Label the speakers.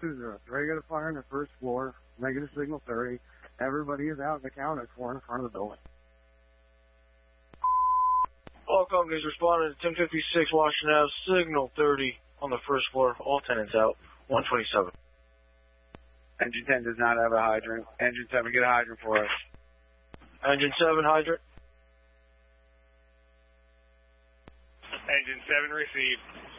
Speaker 1: 2-0. Regular fire on the first floor, negative signal 30. Everybody is out in the counter in front of the building.
Speaker 2: All companies responding to 1056 Washington Ave, signal 30 on the first floor. All tenants out, 127.
Speaker 1: Engine 10 does not have a hydrant. Engine 7, get a hydrant for us.
Speaker 2: Engine 7, hydrant.
Speaker 3: Engine 7 received.